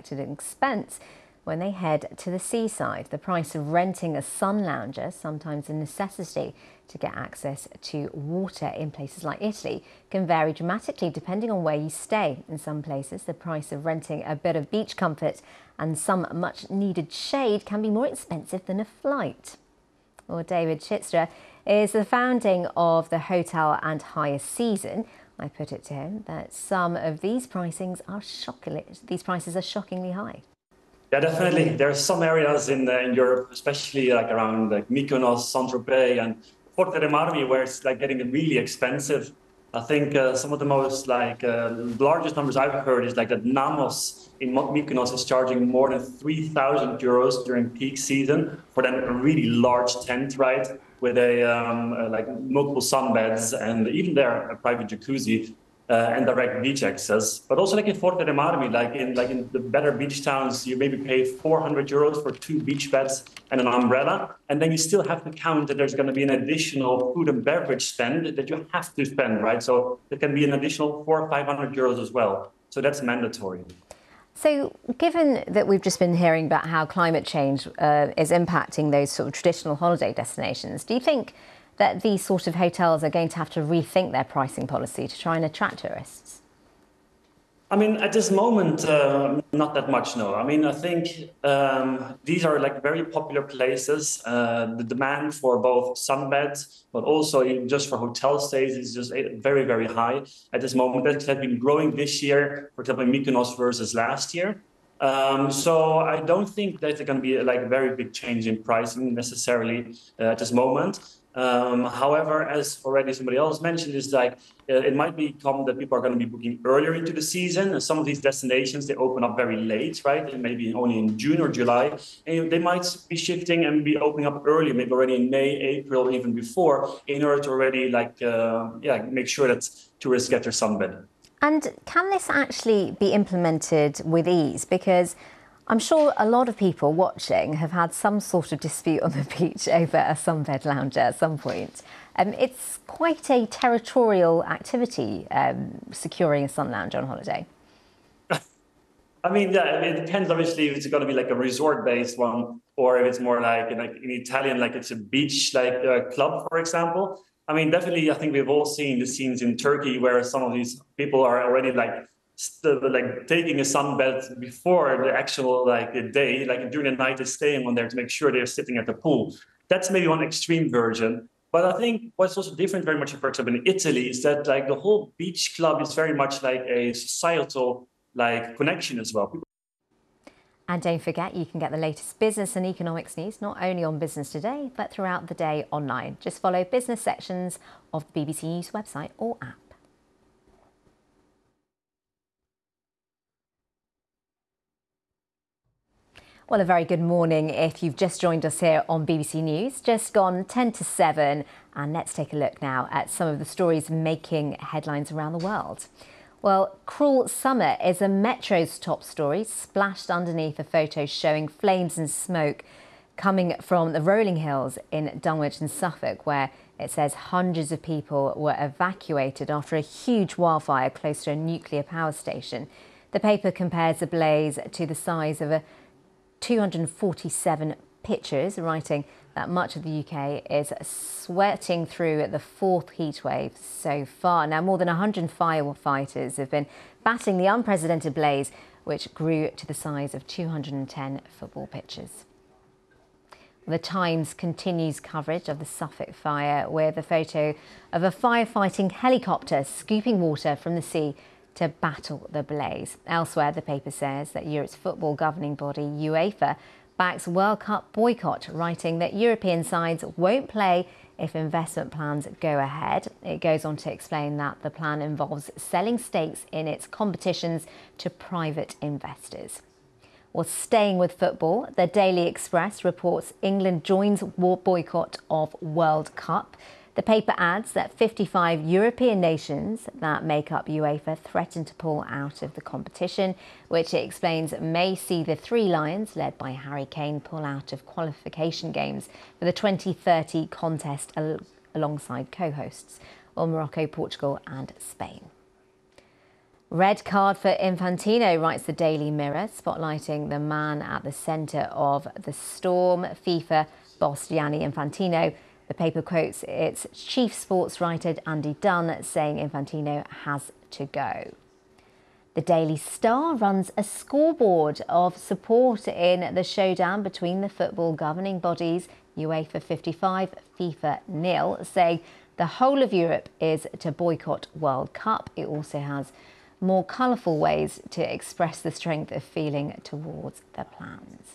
unexpected expense when they head to the seaside. The price of renting a sun lounger, sometimes a necessity to get access to water in places like Italy, can vary dramatically depending on where you stay. In some places, the price of renting a bit of beach comfort and some much needed shade can be more expensive than a flight. Well, David Chitstra is the founding of the Hotel and Hire Season. I put it to him that some of these prices are shockingly high. Yeah, definitely. There are some areas in Europe, especially like around like Mykonos, Saint-Tropez, and Forte dei Marmi, where it's like getting really expensive. I think some of the most largest numbers I've heard is like that Namos in Mykonos is charging more than 3,000 euros during peak season for then a really large tent, right, with a like multiple sunbeds and even there a private jacuzzi. And direct beach access, but also like in Forte dei Marmi, like in the better beach towns, you maybe pay 400 euros for 2 beach beds and an umbrella, and then you still have to count that there's going to be an additional food and beverage spend that you have to spend, right? So it can be an additional 400 or 500 euros as well. So that's mandatory. So, given that we've just been hearing about how climate change is impacting those sort of traditional holiday destinations, do you think that these sort of hotels are going to have to rethink their pricing policy to try and attract tourists? I mean, at this moment, not that much, no. I mean, I think these are like very popular places. The demand for both sunbeds, but also just for hotel stays is just very, very high at this moment. That has been growing this year, for example, in Mykonos versus last year. So I don't think that there's going to be like a very big change in pricing necessarily at this moment. However, as already somebody else mentioned, is like it might become that people are going to be booking earlier into the season. And some of these destinations, they open up very late, right? And maybe only in June or July. And they might be shifting and be opening up early, maybe already in May, April, even before, in order to already make sure that tourists get their sunbed. And can this actually be implemented with ease? Because I'm sure a lot of people watching have had some sort of dispute on the beach over a sunbed lounger at some point. It's quite a territorial activity, securing a sun lounger on holiday. I mean, yeah, it depends obviously if it's going to be like a resort-based one or if it's more like in Italian, like it's a beach club, for example. I mean, definitely, I think we've all seen the scenes in Turkey where some of these people are already taking a sunbed before the actual day, like during the night, they're staying on there to make sure they're sitting at the pool. That's maybe one extreme version. But I think what's also different very much, for example, in Italy, is that like the whole beach club is very much like a societal connection as well. And don't forget, you can get the latest business and economics news not only on Business Today, but throughout the day online. Just follow business sections of the BBC News website or app. Well, a very good morning if you've just joined us here on BBC News. Just gone 10 to 7, and let's take a look now at some of the stories making headlines around the world. Well, Cruel Summer is a Metro's top story, splashed underneath a photo showing flames and smoke coming from the rolling hills in Dunwich in Suffolk, where it says hundreds of people were evacuated after a huge wildfire close to a nuclear power station. The paper compares the blaze to the size of a 247 pictures, writing that much of the UK is sweating through the fourth heatwave so far. Now, more than 100 firefighters have been battling the unprecedented blaze, which grew to the size of 210 football pitches. The Times continues coverage of the Suffolk fire with a photo of a firefighting helicopter scooping water from the sea to battle the blaze. Elsewhere, the paper says that Europe's football governing body, UEFA, backs World Cup boycott, writing that European sides won't play if investment plans go ahead. It goes on to explain that the plan involves selling stakes in its competitions to private investors. Well, staying with football, the Daily Express reports England joins boycott of World Cup. The paper adds that 55 European nations that make up UEFA threaten to pull out of the competition, which it explains may see the Three Lions, led by Harry Kane, pull out of qualification games for the 2030 contest alongside co-hosts, Morocco, Portugal and Spain. Red card for Infantino, writes the Daily Mirror, spotlighting the man at the centre of the storm, FIFA boss Gianni Infantino. The paper quotes its chief sports writer Andy Dunn, saying Infantino has to go. The Daily Star runs a scoreboard of support in the showdown between the football governing bodies, UEFA 55, FIFA 0, saying the whole of Europe is to boycott World Cup. It also has more colourful ways to express the strength of feeling towards the plans.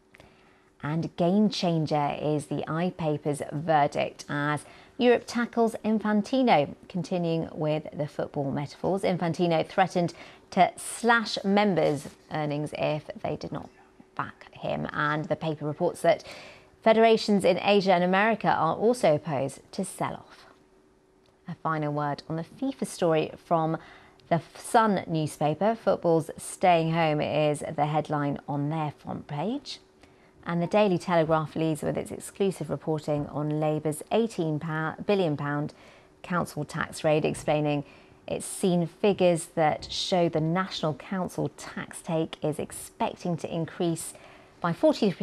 And game changer is the iPaper's verdict as Europe tackles Infantino. Continuing with the football metaphors, Infantino threatened to slash members' earnings if they did not back him. And the paper reports that federations in Asia and America are also opposed to sell-off. A final word on the FIFA story from the Sun newspaper. Football's staying home is the headline on their front page. And the Daily Telegraph leads with its exclusive reporting on Labour's £18 billion council tax raid, explaining it's seen figures that show the National Council tax take is expecting to increase by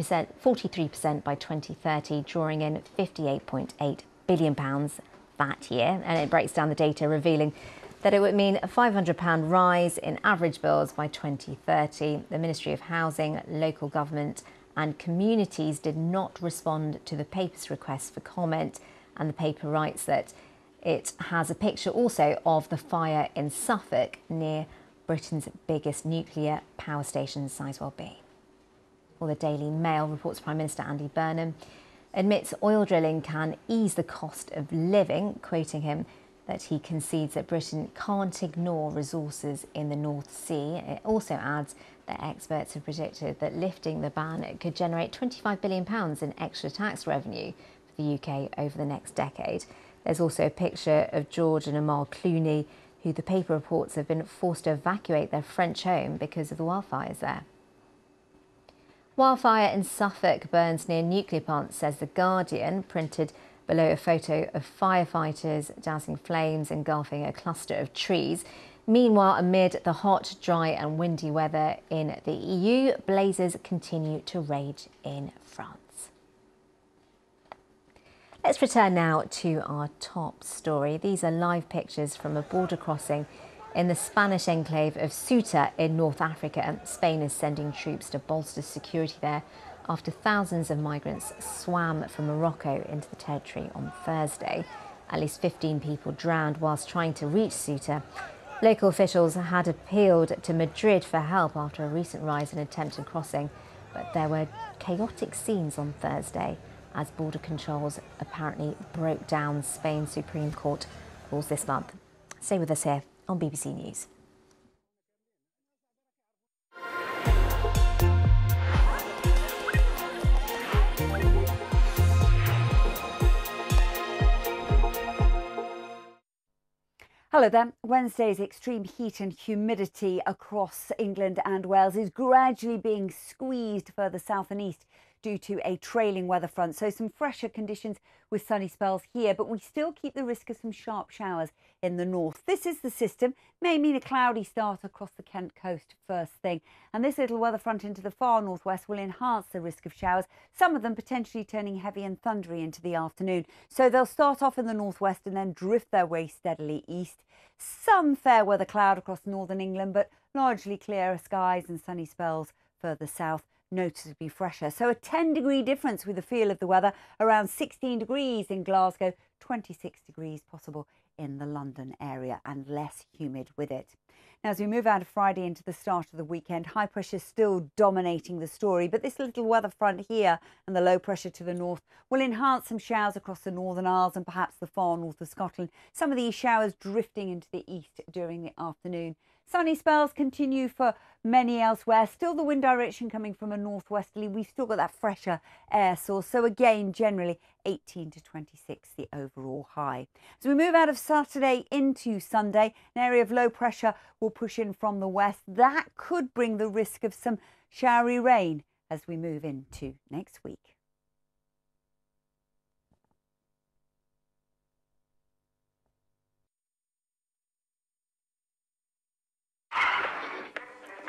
43% by 2030, drawing in £58.8 billion that year. And it breaks down the data, revealing that it would mean a £500 rise in average bills by 2030. The Ministry of Housing, Local Government and Communities did not respond to the paper's request for comment, and the paper writes that it has a picture also of the fire in Suffolk near Britain's biggest nuclear power station, Sizewell B. Well, the Daily Mail reports Prime Minister Andy Burnham admits oil drilling can ease the cost of living, quoting him that he concedes that Britain can't ignore resources in the North Sea. It also adds that experts have predicted that lifting the ban could generate £25 billion in extra tax revenue for the UK over the next decade. There's also a picture of George and Amal Clooney, who the paper reports have been forced to evacuate their French home because of the wildfires there. Wildfire in Suffolk burns near nuclear plant, says The Guardian, printed below a photo of firefighters dousing flames engulfing a cluster of trees. Meanwhile, amid the hot, dry and windy weather in the EU, blazes continue to rage in France. Let's return now to our top story. These are live pictures from a border crossing in the Spanish enclave of Ceuta in North Africa. Spain is sending troops to bolster security there after thousands of migrants swam from Morocco into the territory on Thursday. At least 15 people drowned whilst trying to reach Ceuta. Local officials had appealed to Madrid for help after a recent rise in attempted crossing, but there were chaotic scenes on Thursday as border controls apparently broke down. Spain's Supreme Court rules this month. Stay with us here on BBC News. Hello there. Wednesday's extreme heat and humidity across England and Wales is gradually being squeezed further south and east due to a trailing weather front. So some fresher conditions with sunny spells here, but we still keep the risk of some sharp showers in the north. This is the system. May mean a cloudy start across the Kent coast first thing. And this little weather front into the far northwest will enhance the risk of showers, some of them potentially turning heavy and thundery into the afternoon. So they'll start off in the northwest and then drift their way steadily east. Some fair weather cloud across northern England, but largely clearer skies and sunny spells further south, noticeably fresher. So a 10-degree difference with the feel of the weather, around 16 degrees in Glasgow, 26 degrees possible in the London area, and less humid with it. Now, as we move out of Friday into the start of the weekend, high pressure still dominating the story, but this little weather front here and the low pressure to the north will enhance some showers across the Northern Isles and perhaps the far north of Scotland. Some of these showers drifting into the east during the afternoon. Sunny spells continue for many elsewhere. Still the wind direction coming from a northwesterly. We've still got that fresher air source. So again, generally 18 to 26, the overall high. As we move out of Saturday into Sunday, an area of low pressure will push in from the west. That could bring the risk of some showery rain as we move into next week.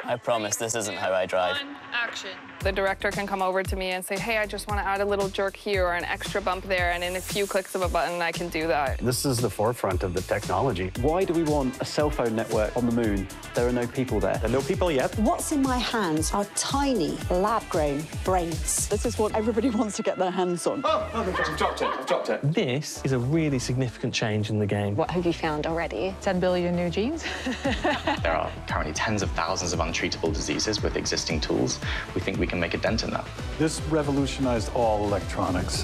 I promise this isn't how I drive. Action. The director can come over to me and say, hey, I just want to add a little jerk here or an extra bump there, and in a few clicks of a button, I can do that. This is the forefront of the technology. Why do we want a cell phone network on the moon? There are no people there. There are no people yet. What's in my hands are tiny, lab-grown brains. This is what everybody wants to get their hands on. Oh my God, I've dropped it. This is a really significant change in the game. What have you found already? 10 billion new genes. There are currently tens of thousands of untreatable diseases with existing tools. We think we can make a dent in that. This revolutionized all electronics.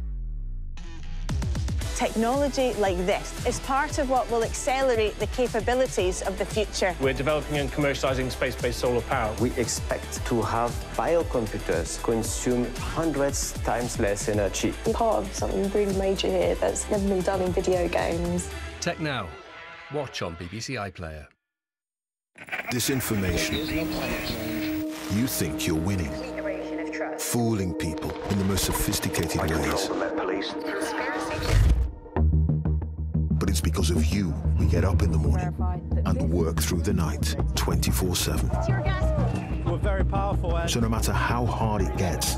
Technology like this is part of what will accelerate the capabilities of the future. We're developing and commercializing space-based solar power. We expect to have biocomputers consume hundreds times less energy. We're part of something really major here that's never been done in video games. Tech Now. Watch on BBC iPlayer. Disinformation. You think you're winning. Fooling people in the most sophisticated ways. But it's because of you we get up in the morning and work through the night 24/7. We're very powerful. So no matter how hard it gets,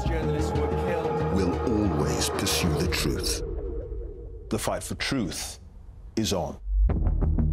we'll always pursue the truth. The fight for truth is on.